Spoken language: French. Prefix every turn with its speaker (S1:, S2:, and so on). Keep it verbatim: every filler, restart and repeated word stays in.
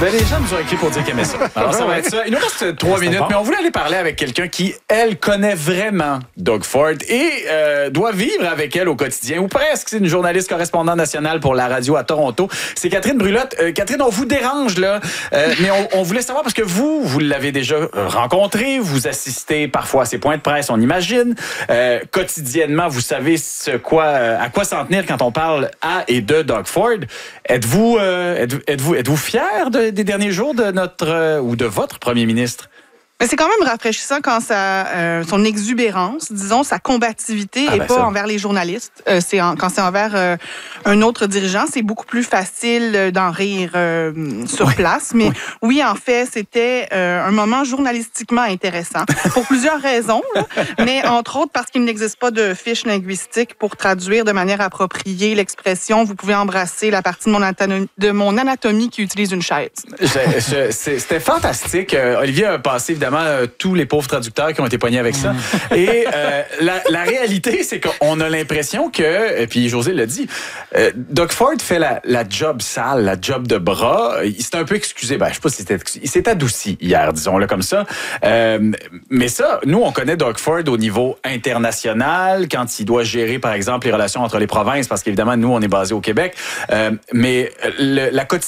S1: Ben, les gens nous ont écrit pour dire qu'ils aimaient ça. Alors, ça va être ça. Il nous reste trois minutes, mais on voulait aller parler avec quelqu'un qui, elle, connaît vraiment Doug Ford et euh, doit vivre avec elle au quotidien, ou presque. C'est une journaliste correspondante nationale pour la radio à Toronto. C'est Catherine Brulotte. Euh, Catherine, on vous dérange, là, euh, mais on, on voulait savoir, parce que vous, vous l'avez déjà rencontré, vous assistez parfois à ses points de presse, on imagine. Euh, quotidiennement, vous savez ce quoi, à quoi s'en tenir quand on parle à et de Doug Ford. Êtes-vous, euh, êtes, êtes-vous, êtes-vous fier de, des derniers jours de notre euh, ou de votre premier ministre?
S2: Mais c'est quand même rafraîchissant quand ça, euh, son exubérance, disons, sa combativité
S1: ah
S2: et
S1: ben
S2: pas
S1: ça.
S2: envers les journalistes. Euh, c'est en, quand c'est envers euh, un autre dirigeant, c'est beaucoup plus facile d'en rire euh, sur
S1: oui.
S2: place. Mais
S1: oui.
S2: oui, en fait, c'était euh, un moment journalistiquement intéressant pour plusieurs raisons. Là, mais entre autres parce qu'il n'existe pas de fiche linguistique pour traduire de manière appropriée l'expression « vous pouvez embrasser la partie de mon anatomie, de mon anatomie qui utilise une chaise ».
S1: Je, je, c'était fantastique. Euh, Olivier a passé évidemment euh, tous les pauvres traducteurs qui ont été poignés avec ça. Et euh, la, la réalité, c'est qu'on a l'impression que, et puis José l'a dit, euh, Doug Ford fait la, la job sale, la job de bras. Il s'est un peu excusé. Ben, je sais pas si c'était excusé. Il s'est adouci hier, disons-le comme ça. Euh, mais ça, nous, on connaît Doug Ford au niveau international, quand il doit gérer, par exemple, les relations entre les provinces, parce qu'évidemment, nous, on est basé au Québec. Euh, mais le, la quotidienne